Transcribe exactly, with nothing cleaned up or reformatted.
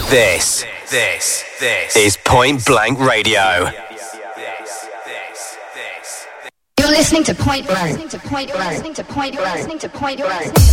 This, this, this is Point Blank Radio. You're listening to Point Blank. Listening to Point Blank. Listening to Point Blank. Listening to Point Blank.